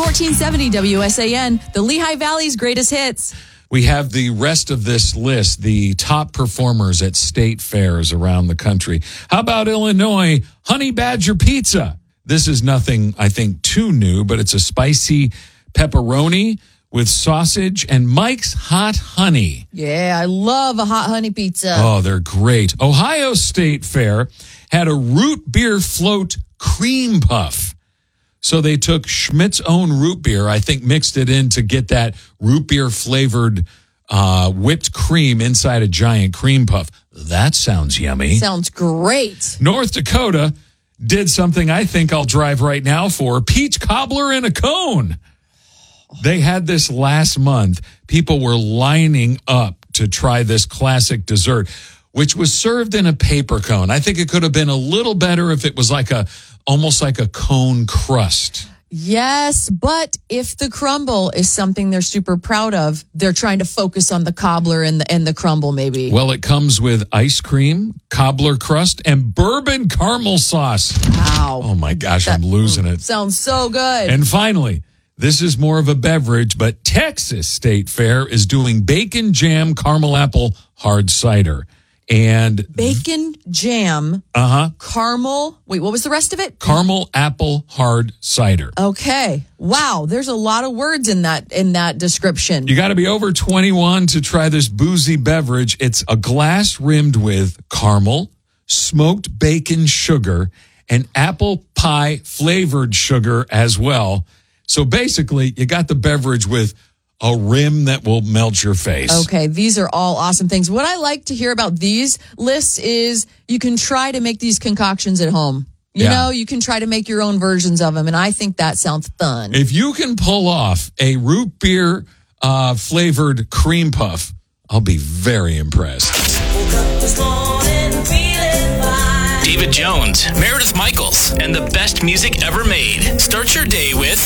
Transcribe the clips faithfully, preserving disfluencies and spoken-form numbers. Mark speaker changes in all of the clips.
Speaker 1: fourteen seventy W S A N, the Lehigh Valley's greatest hits.
Speaker 2: We have the rest of this list, the top performers at state fairs around the country. How about Illinois Honey Badger Pizza? This is nothing, I think, too new, but it's a spicy pepperoni with sausage and Mike's Hot Honey.
Speaker 1: Yeah, I love a hot honey pizza.
Speaker 2: Oh, they're great. Ohio State Fair had a root beer float cream puff. So they took Schmidt's own root beer, I think mixed it in to get that root beer flavored uh, whipped cream inside a giant cream puff. That sounds yummy.
Speaker 1: Sounds great.
Speaker 2: North Dakota did something I think I'll drive right now for, peach cobbler in a cone. They had this last month. People were lining up to try this classic dessert, which was served in a paper cone. I think it could have been a little better if it was like a, almost like a cone crust.
Speaker 1: Yes, but if the crumble is something they're super proud of, they're trying to focus on the cobbler and the, and the crumble maybe.
Speaker 2: Well, it comes with ice cream, cobbler crust, and bourbon caramel sauce.
Speaker 1: Wow.
Speaker 2: Oh my gosh,
Speaker 1: That-
Speaker 2: I'm losing it.
Speaker 1: Sounds so good.
Speaker 2: And finally, this is more of a beverage, but Texas State Fair is doing bacon jam caramel apple hard cider. And
Speaker 1: Bacon jam,
Speaker 2: uh-huh,
Speaker 1: caramel. Wait, what was the rest of it?
Speaker 2: caramel apple hard cider.
Speaker 1: Okay. Wow, there's a lot of words in that in that description.
Speaker 2: You got to be over twenty-one to try this boozy beverage. It's a glass rimmed with caramel, smoked bacon sugar, and apple pie flavored sugar as well. So basically, you got the beverage with a rim that will melt your face.
Speaker 1: Okay, these are all awesome things. What I like to hear about these lists is you can try to make these concoctions at home. You
Speaker 2: Yeah.
Speaker 1: know, you can try to make your own versions of them, and I think that sounds fun.
Speaker 2: If you can pull off a root beer uh, flavored cream puff, I'll be very impressed.
Speaker 3: David Jones, Meredith Michaels, and the best music ever made. Start your day with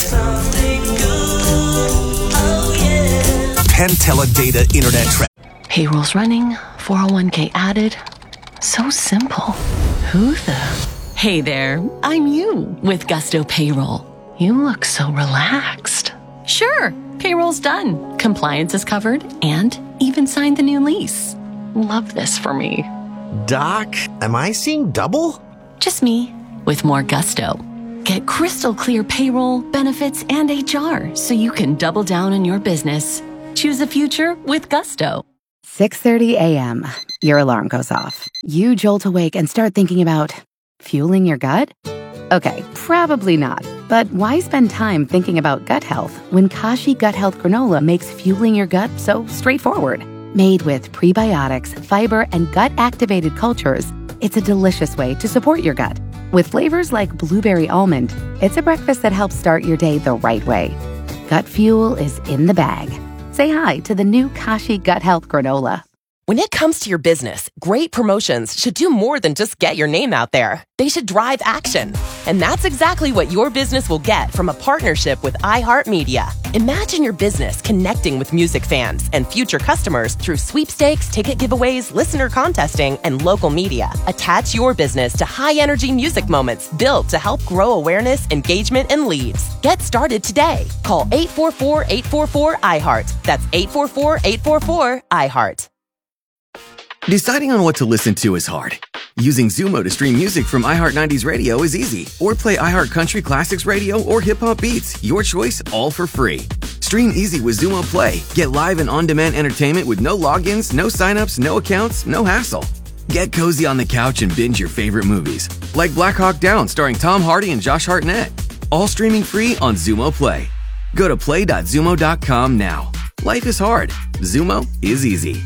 Speaker 4: Penn Teledata Internet Tra-
Speaker 5: Payroll's running, four oh one k added. So simple. Who the? Hey there, I'm you with Gusto Payroll. You look so relaxed. Sure, payroll's done. Compliance is covered and even signed the new lease. Love this for me.
Speaker 4: Doc, am I seeing double?
Speaker 5: Just me with more gusto. Get crystal clear payroll, benefits, and H R so you can double down on your business. Choose a future with gusto.
Speaker 6: six thirty a.m. Your alarm goes off. You jolt awake and start thinking about fueling your gut? Okay, probably not. But why spend time thinking about gut health when Kashi Gut Health Granola makes fueling your gut so straightforward? Made with prebiotics, fiber, and gut-activated cultures, it's a delicious way to support your gut. With flavors like blueberry almond, it's a breakfast that helps start your day the right way. Gut fuel is in the bag. Say hi to the new Kashi Gut Health Granola.
Speaker 7: When it comes to your business, great promotions should do more than just get your name out there. They should drive action. And that's exactly what your business will get from a partnership with iHeartMedia. Imagine your business connecting with music fans and future customers through sweepstakes, ticket giveaways, listener contesting, and local media. Attach your business to high-energy music moments built to help grow awareness, engagement, and leads. Get started today. Call eight four four, eight four four, I heart. That's eight four four, eight four four, I heart.
Speaker 8: Deciding on what to listen to is hard. Using Zumo to stream music from iHeart nineties Radio is easy. Or play iHeart Country Classics Radio or Hip Hop Beats. Your choice, all for free. Stream easy with Zumo Play. Get live and on-demand entertainment with no logins, no signups, no accounts, no hassle. Get cozy on the couch and binge your favorite movies. Like Black Hawk Down starring Tom Hardy and Josh Hartnett. All streaming free on Zumo Play. Go to play dot zumo dot com now. Life is hard. Zumo is easy.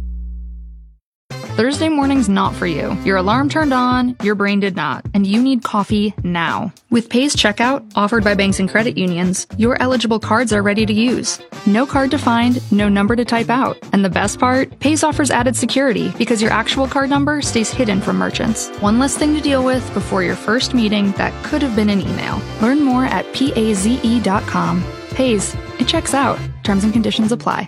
Speaker 9: Thursday morning's not for you. Your alarm turned on, your brain did not, and you need coffee now. With Pays Checkout, offered by banks and credit unions, your eligible cards are ready to use. No card to find, no number to type out. And the best part? Pays offers added security because your actual card number stays hidden from merchants. One less thing to deal with before your first meeting that could have been an email. Learn more at paze dot com. Pays. It checks out. Terms and conditions apply.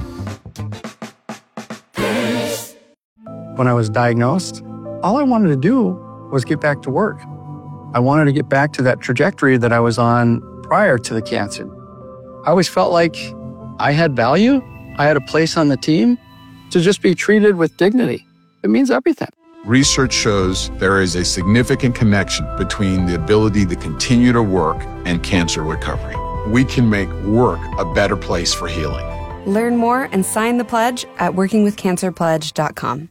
Speaker 10: When I was diagnosed, all I wanted to do was get back to work. I wanted to get back to that trajectory that I was on prior to the cancer. I always felt like I had value. I had a place on the team. To just be treated with dignity, it means everything.
Speaker 11: Research shows there is a significant connection between the ability to continue to work and cancer recovery. We can make work a better place for healing.
Speaker 12: Learn more and sign the pledge at working with cancer pledge dot com.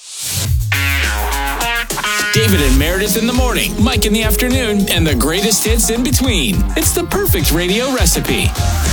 Speaker 3: David and Meredith in the morning, Mike in the afternoon, and the greatest hits in between. It's the perfect radio recipe.